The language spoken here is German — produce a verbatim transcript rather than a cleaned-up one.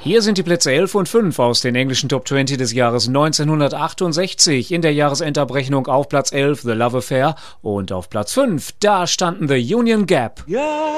Hier sind die Plätze elf und fünf aus den englischen Top zwanzig des Jahres neunzehnhundertachtundsechzig. In der Jahresendabrechnung auf Platz elf The Love Affair und auf Platz fünf, da standen The Union Gap. Ja.